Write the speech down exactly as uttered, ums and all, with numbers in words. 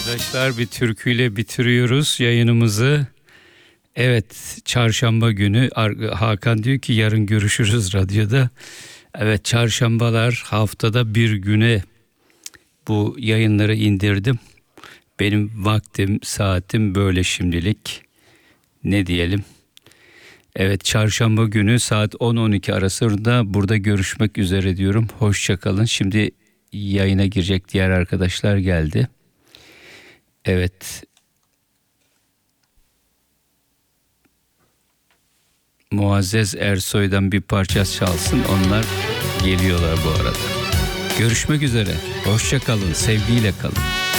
Arkadaşlar bir türküyle bitiriyoruz yayınımızı. Evet, çarşamba günü Hakan diyor ki yarın görüşürüz radyoda. Evet, çarşambalar haftada bir güne bu yayınları indirdim. Benim vaktim, saatim böyle şimdilik. Ne diyelim? Evet, çarşamba günü saat on on iki arasında burada görüşmek üzere diyorum. Hoşça kalın. Şimdi yayına girecek diğer arkadaşlar geldi. Evet. Muazzez Ersoy'dan bir parça çalsın. Onlar geliyorlar bu arada. Görüşmek üzere. Hoşça kalın. Sevgiyle kalın.